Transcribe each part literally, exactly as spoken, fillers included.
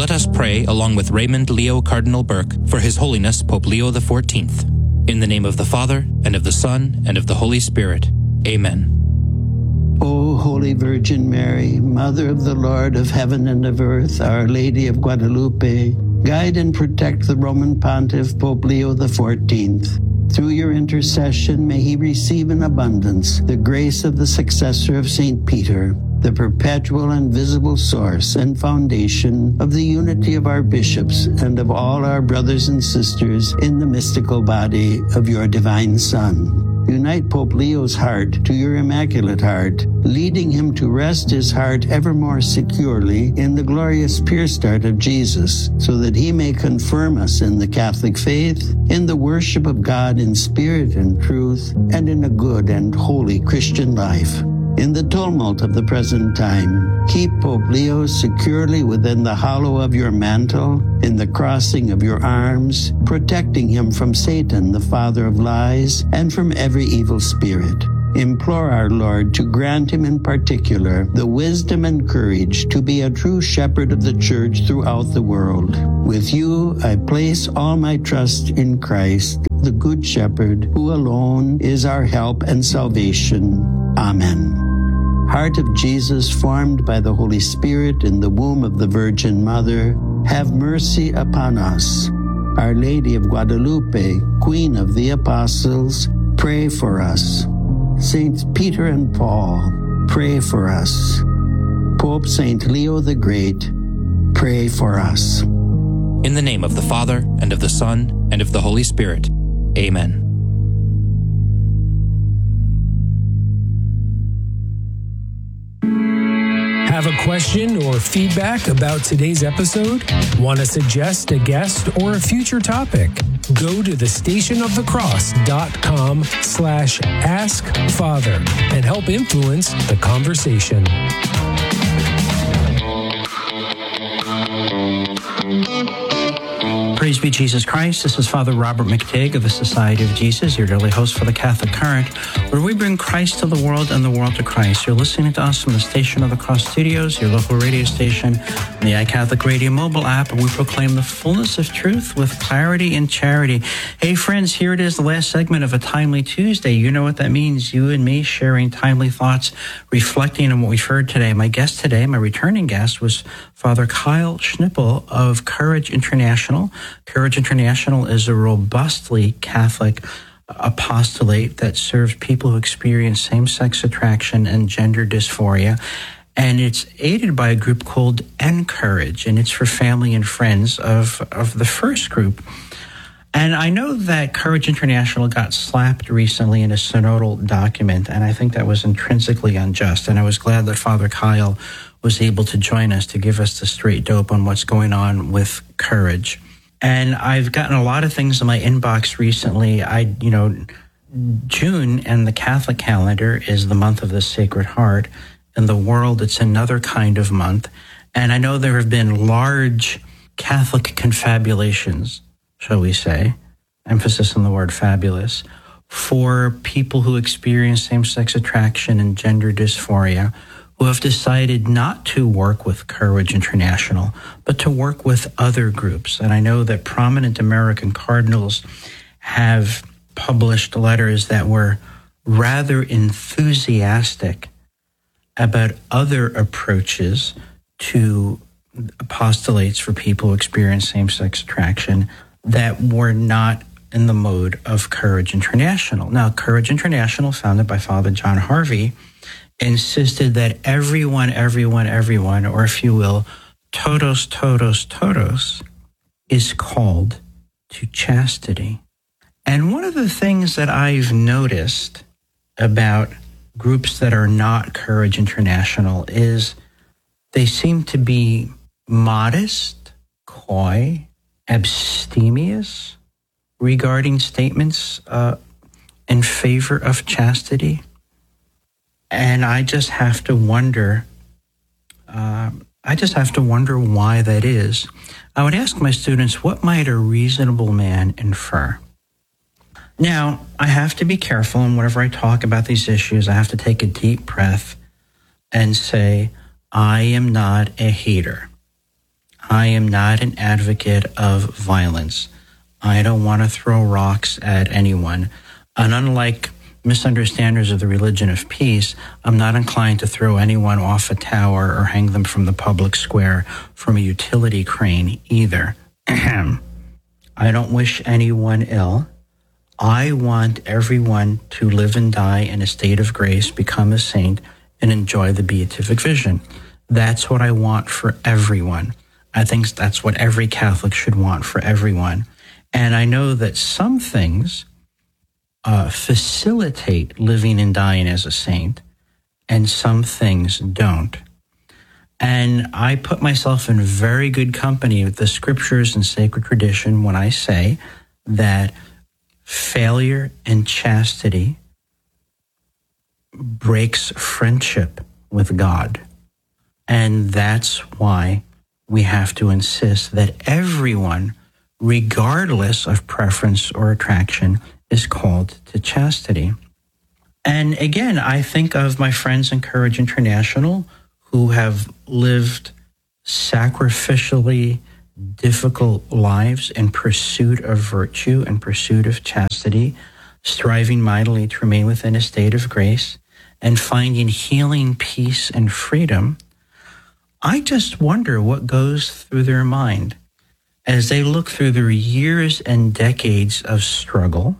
Let us pray along with Raymond Leo Cardinal Burke for His Holiness Pope Leo the fourteenth. In the name of the Father, and of the Son, and of the Holy Spirit. Amen. O Holy Virgin Mary, Mother of the Lord of heaven and of earth, Our Lady of Guadalupe, guide and protect the Roman Pontiff Pope Leo the fourteenth. Through your intercession, may he receive in abundance the grace of the successor of Saint Peter, the perpetual and visible source and foundation of the unity of our bishops and of all our brothers and sisters in the mystical body of your divine Son. Unite Pope Leo's heart to your Immaculate Heart, leading him to rest his heart ever more securely in the glorious pierced heart of Jesus, so that he may confirm us in the Catholic faith, in the worship of God in spirit and truth, and in a good and holy Christian life. In the tumult of the present time, keep Pope Leo securely within the hollow of your mantle, in the crossing of your arms, protecting him from Satan, the father of lies, and from every evil spirit. Implore our Lord to grant him in particular the wisdom and courage to be a true shepherd of the Church throughout the world. With you, I place all my trust in Christ, the Good Shepherd, who alone is our help and salvation. Amen. Heart of Jesus, formed by the Holy Spirit in the womb of the Virgin Mother, have mercy upon us. Our Lady of Guadalupe, Queen of the Apostles, pray for us. Saints Peter and Paul, pray for us. Pope Saint Leo the Great, pray for us. In the name of the Father, and of the Son, and of the Holy Spirit. Amen. Have a question or feedback about today's episode? Want to suggest a guest or a future topic? Go to the stationofthecross.com slash ask father and help influence the conversation. Praise be Jesus Christ. This is Father Robert McTigg of the Society of Jesus, your daily host for the Catholic Current, where we bring Christ to the world and the world to Christ. You're listening to us from the Station of the Cross Studios, your local radio station, and the iCatholic Radio mobile app, and we proclaim the fullness of truth with clarity and charity. Hey, friends, here it is, the last segment of a Timely Tuesday. You know what that means. You and me sharing timely thoughts, reflecting on what we've heard today. My guest today, my returning guest, was Father Kyle Schnippel of Courage International. Courage International is a robustly Catholic apostolate that serves people who experience same-sex attraction and gender dysphoria. And it's aided by a group called Encourage, and it's for family and friends of, of the first group. And I know that Courage International got slapped recently in a synodal document, and I think that was intrinsically unjust. And I was glad that Father Kyle was able to join us to give us the straight dope on what's going on with Courage. And I've gotten a lot of things in my inbox recently. I, you know, June and the Catholic calendar is the month of the Sacred Heart. In the world, it's another kind of month. And I know there have been large Catholic confabulations, shall we say, emphasis on the word fabulous, for people who experience same-sex attraction and gender dysphoria, who have decided not to work with Courage International, but to work with other groups. And I know that prominent American cardinals have published letters that were rather enthusiastic about other approaches to apostolates for people who experience same-sex attraction that were not in the mode of Courage International. Now, Courage International, founded by Father John Harvey, insisted that everyone, everyone, everyone, or if you will, todos, todos, todos, is called to chastity. And one of the things that I've noticed about groups that are not Courage International is they seem to be modest, coy, abstemious regarding statements uh, in favor of chastity. And I just have to wonder, uh, I just have to wonder why that is. I would ask my students, what might a reasonable man infer? Now, I have to be careful, and whenever I talk about these issues, I have to take a deep breath and say, I am not a hater. I am not an advocate of violence. I don't want to throw rocks at anyone. And unlike misunderstanders of the religion of peace, I'm not inclined to throw anyone off a tower or hang them from the public square from a utility crane either. I don't wish anyone ill. I want everyone to live and die in a state of grace, become a saint, and enjoy the beatific vision. That's what I want for everyone. I think that's what every Catholic should want for everyone. And I know that some things uh, facilitate living and dying as a saint, and some things don't. And I put myself in very good company with the scriptures and sacred tradition when I say that failure in chastity breaks friendship with God. And that's why we have to insist that everyone, regardless of preference or attraction, is called to chastity. And again, I think of my friends in Courage International who have lived sacrificially difficult lives in pursuit of virtue and pursuit of chastity, striving mightily to remain within a state of grace and finding healing, peace, and freedom. I just wonder what goes through their mind as they look through their years and decades of struggle,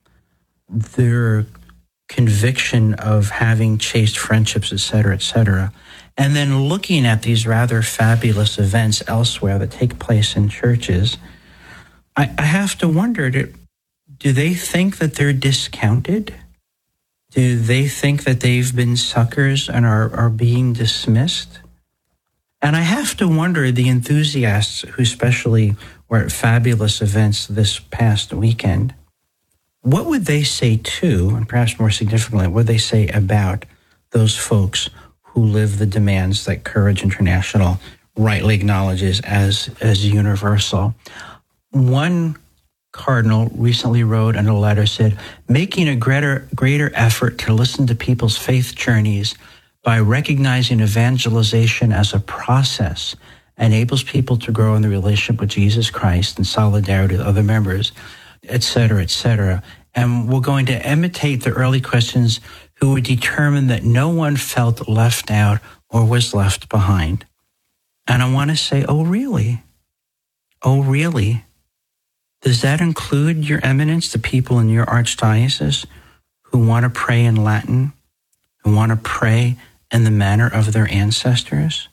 their conviction of having chaste friendships, et cetera, et cetera, and then looking at these rather fabulous events elsewhere that take place in churches. I, I have to wonder, do, do they think that they're discounted? Do they think that they've been suckers and are, are being dismissed? And I have to wonder, the enthusiasts who especially were at fabulous events this past weekend, what would they say to, and perhaps more significantly, what would they say about those folks who live the demands that Courage International rightly acknowledges as, as universal? One cardinal recently wrote in a letter, said, making a greater, greater effort to listen to people's faith journeys by recognizing evangelization as a process enables people to grow in the relationship with Jesus Christ in solidarity with other members, et cetera, et cetera. And we're going to imitate the early Christians who would determine that no one felt left out or was left behind. And I want to say, oh, really? Oh, really? Does that include, Your Eminence, the people in your archdiocese who want to pray in Latin, who want to pray in the manner of their ancestors?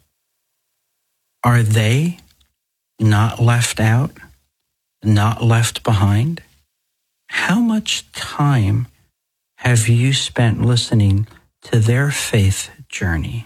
Are they not left out, not left behind? How much time have you spent listening to their faith journey?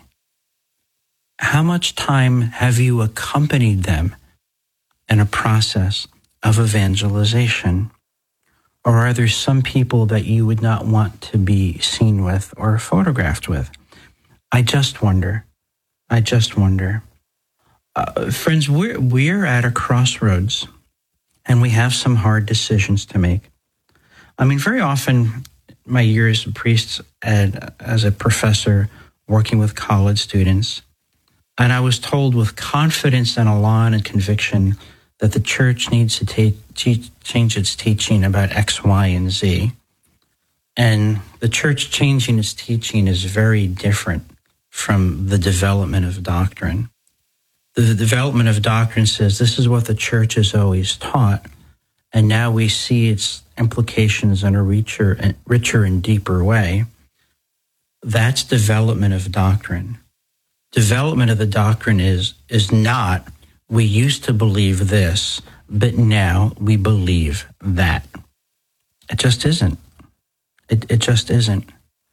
How much time have you accompanied them in a process of evangelization? Or are there some people that you would not want to be seen with or photographed with? I just wonder. I just wonder. Uh, friends, we're, we're at a crossroads, and we have some hard decisions to make. I mean, very often, my years as a priest and as a professor working with college students, and I was told with confidence and elan and conviction that the church needs to ta- te- change its teaching about X, Y, and Z. And the church changing its teaching is very different from the development of doctrine. The development of doctrine says this is what the church has always taught, and now we see its implications in a richer, richer and deeper way. That's development of doctrine. Development of the doctrine is, is not, we used to believe this, but now we believe that. It just isn't. It, it just isn't.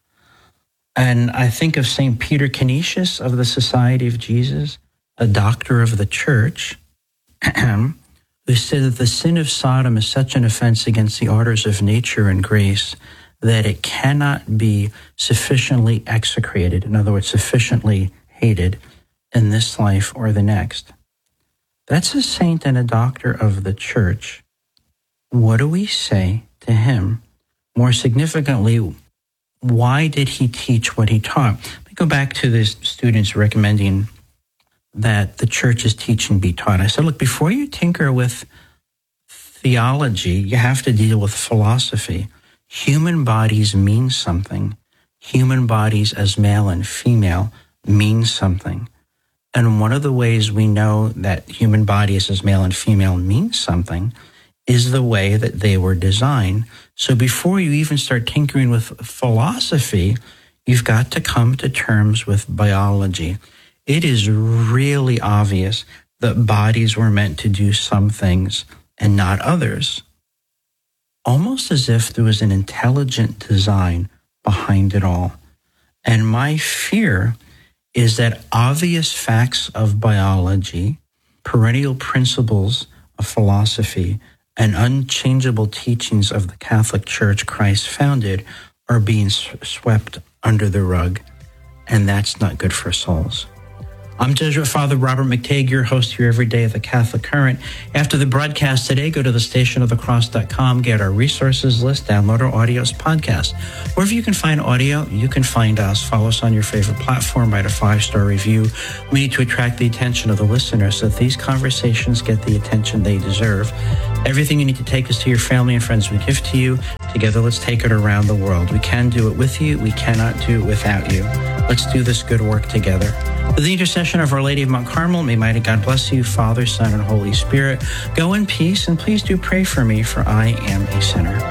And I think of Saint Peter Canisius of the Society of Jesus, a doctor of the church, who said that the sin of Sodom is such an offense against the orders of nature and grace that it cannot be sufficiently execrated, in other words, sufficiently hated in this life or the next. That's a saint and a doctor of the church. What do we say to him? More significantly, why did he teach what he taught? Let me go back to the students recommending that the church is teaching be taught. I said, look, before you tinker with theology, you have to deal with philosophy. Human bodies mean something. Human bodies as male and female mean something. And one of the ways we know that human bodies as male and female mean something is the way that they were designed. So before you even start tinkering with philosophy, you've got to come to terms with biology. It is really obvious that bodies were meant to do some things and not others. Almost as if there was an intelligent design behind it all. And my fear is that obvious facts of biology, perennial principles of philosophy, and unchangeable teachings of the Catholic Church Christ founded are being swept under the rug, and that's not good for souls. I'm Jesuit Father Robert McTague, your host here every day at the Catholic Current. After the broadcast today, go to the station of the cross dot com, get our resources list, download our audios podcast. Wherever you can find audio, you can find us. Follow us on your favorite platform, write a five-star review. We need to attract the attention of the listeners so that these conversations get the attention they deserve. Everything you need to take is to your family and friends we give to you. Together, let's take it around the world. We can do it with you. We cannot do it without you. Let's do this good work together. With the intercession of Our Lady of Mount Carmel, may mighty God bless you, Father, Son, and Holy Spirit. Go in peace, and please do pray for me, for I am a sinner.